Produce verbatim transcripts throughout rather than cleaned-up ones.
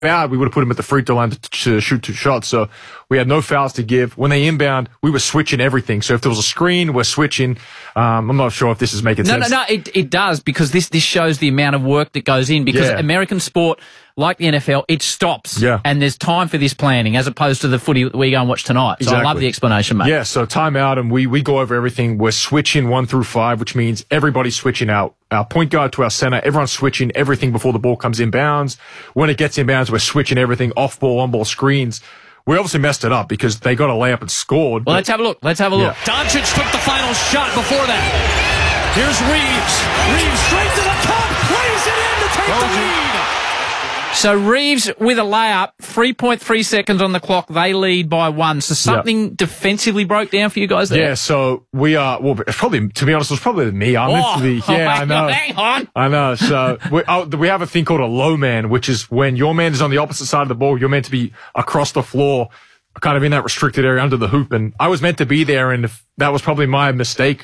fouled, we would have put him at the free throw line to, to shoot two shots. So we had no fouls to give. When they inbound, we were switching everything. So if there was a screen, we're switching. Um, I'm not sure if this is making no, sense. No, no, no, it, it does, because this, this shows the amount of work that goes in, because yeah. American sport, like the N F L, it stops. Yeah. And there's time for this planning, as opposed to the footy that we go and watch tonight. So Exactly. I love the explanation, mate. Yeah, so time out, and we, we go over everything. We're switching one through five, which means everybody's switching out. Our point guard to our center, everyone's switching everything before the ball comes inbounds. When it gets inbounds, we're switching everything, off-ball, on-ball screens. We obviously messed it up because they got a layup and scored. Well, let's have a look. Let's have a look. Yeah. Doncic took the final shot before that. Here's Reeves. Reeves straight to the cup. Plays it in to take the lead. So Reeves with a layup, three point three seconds on the clock. They lead by one. So something yep. defensively broke down for you guys there? Yeah, so we are, well, it's probably, to be honest, it was probably me. I'm oh, meant to be, yeah, oh, I know. Hang on. I know. So we, oh, we have a thing called a low man, which is when your man is on the opposite side of the ball, you're meant to be across the floor, kind of in that restricted area under the hoop. And I was meant to be there, and if, that was probably my mistake.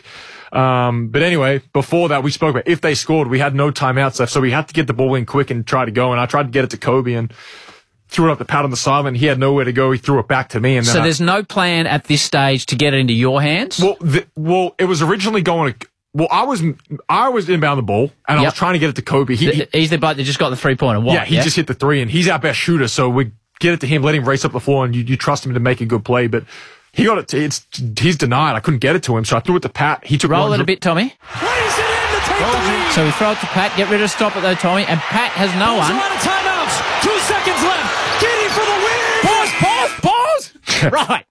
Um, but anyway, before that, we spoke about if they scored, we had no timeouts left, so we had to get the ball in quick and try to go. And I tried to get it to Kobe and threw it up to Pat on the sideline. He had nowhere to go. He threw it back to me. And then so I, there's no plan at this stage to get it into your hands? Well, the, well, it was originally going to. Well, I was I was inbound the ball, and yep. I was trying to get it to Kobe. He, the, he's the bloke that just got the three pointer. Yeah, he yeah? just hit the three, and he's our best shooter. So we get it to him, let him race up the floor, and you, you trust him to make a good play, but. He got it. To, it's he's denied. I couldn't get it to him, so I threw it to Pat. He took roll one it a bit, Tommy. Plays it in to take the lead. So we throw it to Pat. Get rid of stop it though, Tommy. And Pat has no There's one. a lot of timeouts. Two seconds left. Giddy for the win. Pause. Pause. Pause. Right.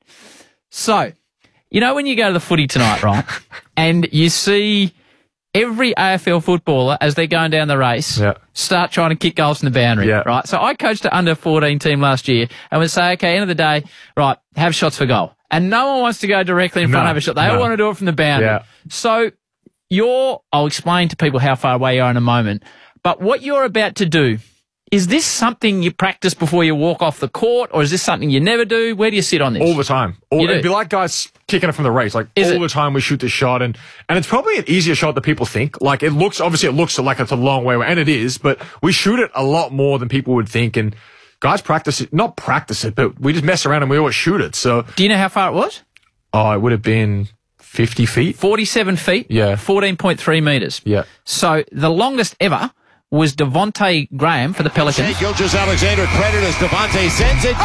So, you know when you go to the footy tonight, right, and you see every A F L footballer as they're going down the race yeah. start trying to kick goals from the boundary, yeah. right? So I coached an under fourteen team last year, and would say, okay, end of the day, right, have shots for goal. And no one wants to go directly in front no, of a shot. They no. all want to do it from the boundary. Yeah. So you're, I'll explain to people how far away you are in a moment, but what you're about to do, is this something you practice before you walk off the court, or is this something you never do? Where do you sit on this? All the time. All, You do? It'd be like guys kicking it from the race. Like Is all it? the time we shoot this shot, and and it's probably an easier shot than people think. Like it looks, obviously it looks like it's a long way away, and it is, but we shoot it a lot more than people would think, and guys practice it, not practice it, but we just mess around and we always shoot it. So Do you know how far it was? Oh, it would have been fifty feet. forty-seven feet. Yeah. fourteen point three metres. Yeah. So the longest ever was Devontae Graham for the Pelicans. Shai Gilgeous-Alexander credit as Devontae sends it.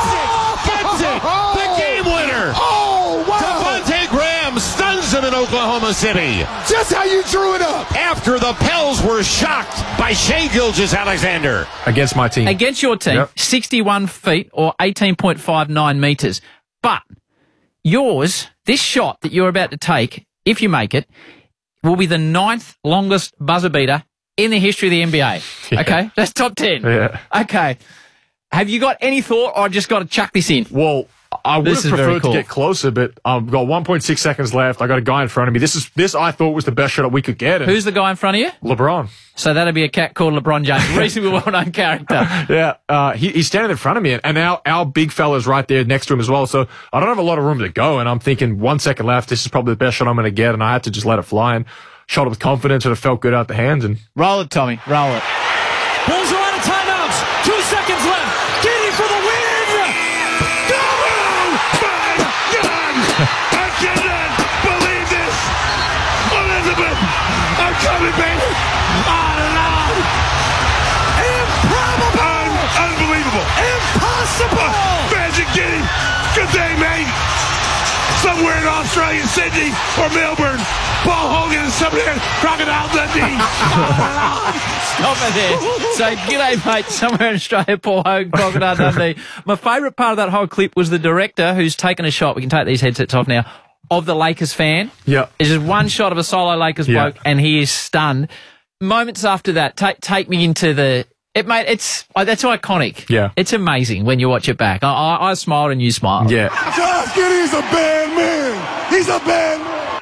Oh! Gets it! Gets it! The game winner! Oh, wow! Devontae Graham stuns him in Oklahoma City. Just how you drew it up. After the Pels were shocked by Shai Gilgeous-Alexander. Against my team. Against your team, Yep. sixty-one feet or eighteen point five nine metres. But yours, this shot that you're about to take, if you make it, will be the ninth longest buzzer beater in the history of the N B A. Yeah. Okay? That's top ten. Yeah. Okay. Have you got any thought, or just got to chuck this in? Well, I would This have is very preferred cool. to get closer, but I've got one point six seconds left. I got a guy in front of me. This is this I thought was the best shot we could get. And Who's the guy in front of you? LeBron. So that'd be a cat called LeBron James, reasonably well-known character. Yeah, uh, he, he's standing in front of me, and our, our big fella's right there next to him as well. So I don't have a lot of room to go, and I'm thinking one second left. This is probably the best shot I'm going to get, and I had to just let it fly and shot it with confidence, and it felt good out the hands. And Roll it, Tommy. Roll it. Bulls are out of timeouts. Two seconds left. Giddy for the win. Go! My God! I cannot believe this. Elizabeth, I'm coming, baby. On and on. Improbable. Unbelievable. Impossible. Magic Giddy. Good day, mate. Somewhere in Australia, Sydney, or Melbourne, Paul Hogan and somebody there, Crocodile Dundee. Stop it there. So, g'day, mate. Somewhere in Australia, Paul Hogan, Crocodile Dundee. My favourite part of that whole clip was the director who's taken a shot. We can take these headsets off now. Of the Lakers fan. yeah, It's just one shot of a solo Lakers Yeah. bloke, and he is stunned. Moments after that, take take me into the. It mate, it's oh, that's iconic. Yeah. It's amazing when you watch it back. I, I, I smiled and you smiled. yeah. Josh Giddey's a bad man. He's a bad man.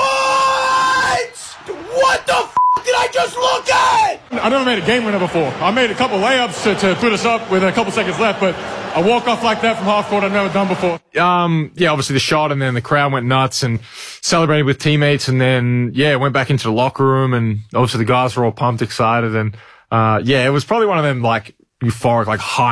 What? What the f*** did I just look at? I never made a game winner before. I made a couple layups to, to put us up with a couple seconds left, but a walk-off like that from half court I've never done before. Um, yeah, obviously the shot, and then the crowd went nuts and celebrated with teammates, and then yeah, went back into the locker room, and obviously the guys were all pumped, excited, and uh, yeah, it was probably one of them like euphoric, like high